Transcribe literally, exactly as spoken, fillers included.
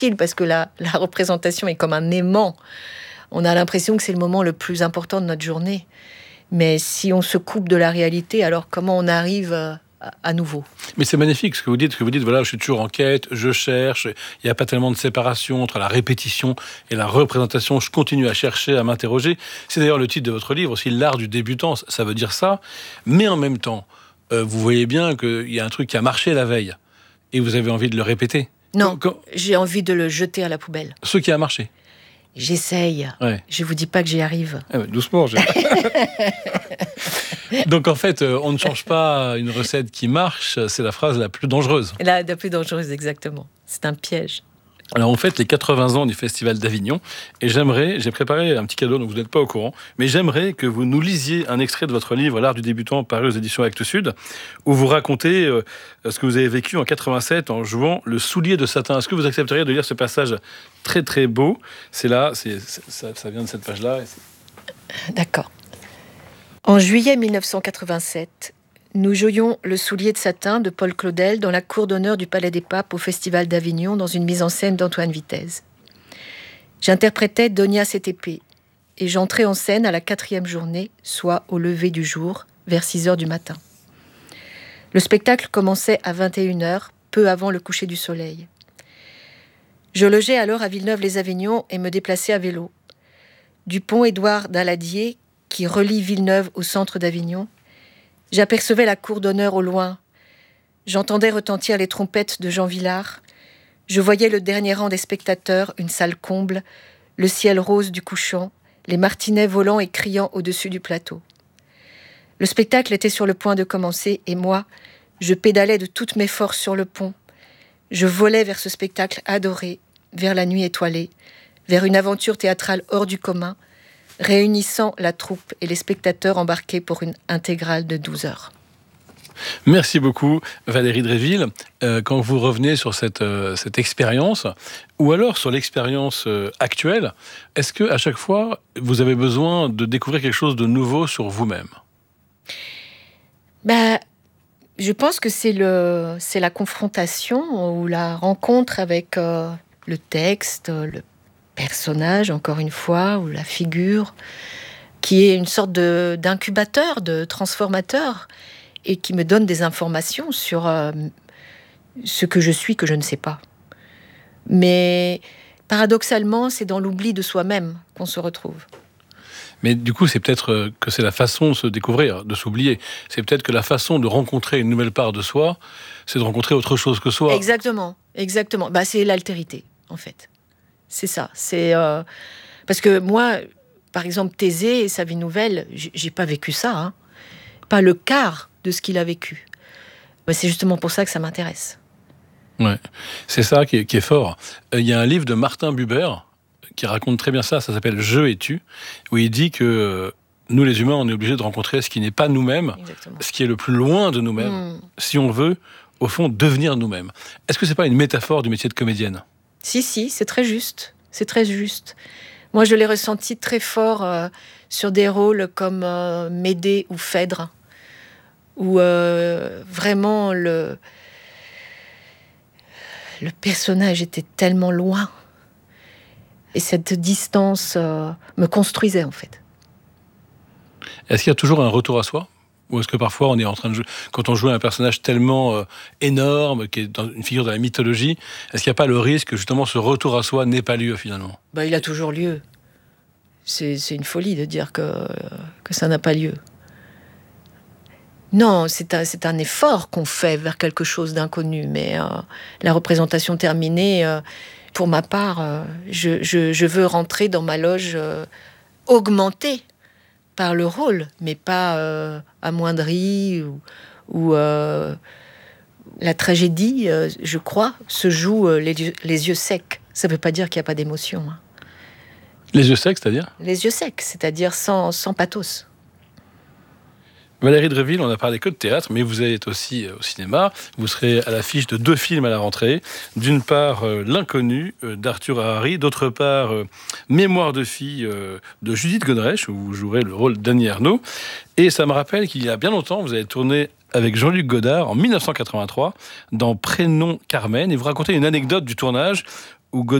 parce que la, la représentation est comme un aimant. On a l'impression que c'est le moment le plus important de notre journée. Mais si on se coupe de la réalité, alors comment on arrive à, à nouveau ? Mais c'est magnifique ce que vous dites, ce que vous dites, voilà, je suis toujours en quête, je cherche, il n'y a pas tellement de séparation entre la répétition et la représentation, je continue à chercher, à m'interroger. C'est d'ailleurs le titre de votre livre aussi, L'art du débutant, ça veut dire ça. Mais en même temps, euh, vous voyez bien qu'il y a un truc qui a marché la veille et vous avez envie de le répéter. Non, Quand... j'ai envie de le jeter à la poubelle. Ce qui a marché. J'essaye. Ouais. Je vous dis pas que j'y arrive. Ah ouais, doucement. J'ai... Donc en fait, euh, on ne change pas une recette qui marche, c'est la phrase la plus dangereuse. La, la plus dangereuse, exactement. C'est un piège. Alors on fête les quatre-vingts ans du Festival d'Avignon et j'aimerais, j'ai préparé un petit cadeau dont vous n'êtes pas au courant, mais j'aimerais que vous nous lisiez un extrait de votre livre L'art du débutant paru aux éditions Actes Sud, où vous racontez euh, ce que vous avez vécu en quatre-vingt-sept en jouant le soulier de satin. Est-ce que vous accepteriez de lire ce passage très très beau ? C'est là, c'est, c'est, ça, ça vient de cette page-là. Et c'est... D'accord. En juillet mille neuf cent quatre-vingt-sept, nous jouions le soulier de satin de Paul Claudel dans la cour d'honneur du Palais des Papes au Festival d'Avignon dans une mise en scène d'Antoine Vitez. J'interprétais Donia Cetépé et j'entrais en scène à la quatrième journée, soit au lever du jour, vers six heures du matin. Le spectacle commençait à vingt et une heures, peu avant le coucher du soleil. Je logeais alors à Villeneuve-les-Avignon et me déplaçais à vélo. Du pont Édouard Daladier, qui relie Villeneuve au centre d'Avignon, j'apercevais la cour d'honneur au loin. J'entendais retentir les trompettes de Jean Villard. Je voyais le dernier rang des spectateurs, une salle comble, le ciel rose du couchant, les martinets volant et criant au-dessus du plateau. Le spectacle était sur le point de commencer et moi, je pédalais de toutes mes forces sur le pont. Je volais vers ce spectacle adoré, vers la nuit étoilée, vers une aventure théâtrale hors du commun, réunissant la troupe et les spectateurs embarqués pour une intégrale de douze heures. Merci beaucoup Valérie Dréville. Euh, quand vous revenez sur cette, euh, cette expérience, ou alors sur l'expérience euh, actuelle, est-ce qu'à chaque fois, vous avez besoin de découvrir quelque chose de nouveau sur vous-même ? Bah, je pense que c'est, le, c'est la confrontation ou la rencontre avec euh, le texte, le personnage, encore une fois, ou la figure, qui est une sorte de, d'incubateur, de transformateur, et qui me donne des informations sur euh, ce que je suis, que je ne sais pas. Mais paradoxalement, c'est dans l'oubli de soi-même qu'on se retrouve. Mais du coup, c'est peut-être que c'est la façon de se découvrir, de s'oublier. C'est peut-être que la façon de rencontrer une nouvelle part de soi, c'est de rencontrer autre chose que soi. Exactement, exactement. Bah, c'est l'altérité, en fait. C'est ça. C'est euh... parce que moi, par exemple, Thésée et sa vie nouvelle, j'ai pas vécu ça, hein. Pas le quart de ce qu'il a vécu. Mais c'est justement pour ça que ça m'intéresse. Ouais, c'est ça qui est, qui est fort. Il y a un livre de Martin Buber qui raconte très bien ça. Ça s'appelle Je et tu, où il dit que nous, les humains, on est obligés de rencontrer ce qui n'est pas nous-mêmes, exactement, ce qui est le plus loin de nous-mêmes, mmh. si on veut, au fond, devenir nous-mêmes. Est-ce que c'est pas une métaphore du métier de comédienne ? Si, si, c'est très juste. C'est très juste. Moi, je l'ai ressenti très fort euh, sur des rôles comme euh, Médée ou Phèdre, où euh, vraiment le, le personnage était tellement loin. Et cette distance euh, me construisait, en fait. Est-ce qu'il y a toujours un retour à soi ? Ou est-ce que parfois on est en train de jouer, quand on joue un personnage tellement euh, énorme, qui est dans une figure de la mythologie, est-ce qu'il n'y a pas le risque que justement ce retour à soi n'ait pas lieu finalement ? Bah, il a toujours lieu. C'est, c'est une folie de dire que, que ça n'a pas lieu. Non, c'est un, c'est un effort qu'on fait vers quelque chose d'inconnu, mais euh, la représentation terminée, euh, pour ma part, euh, je, je, je veux rentrer dans ma loge euh, augmentée par le rôle, mais pas euh, amoindri ou, ou euh, la tragédie, euh, je crois, se joue euh, les, les yeux secs. Ça ne veut pas dire qu'il n'y a pas d'émotion. Hein. Les yeux secs, c'est-à-dire ? Les yeux secs, c'est-à-dire sans, sans pathos. Valérie Dréville, on a parlé que de théâtre, mais vous êtes aussi au cinéma. Vous serez à l'affiche de deux films à la rentrée. D'une part, euh, L'Inconnu euh, d'Arthur Harari. D'autre part, euh, Mémoire de fille euh, de Judith Godrèche, où vous jouerez le rôle d'Annie Ernaux. Et ça me rappelle qu'il y a bien longtemps, vous avez tourné avec Jean-Luc Godard en mille neuf cent quatre-vingt-trois dans Prénom Carmen. Et vous racontez une anecdote du tournage où